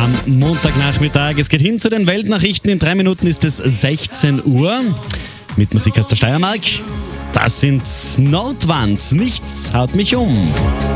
am Montagnachmittag. Es geht hin zu den Weltnachrichten. In 3 Minuten ist es 16 Uhr. Mit Musik aus der Steiermark. Das sind Nordwand. Nichts haut mich um.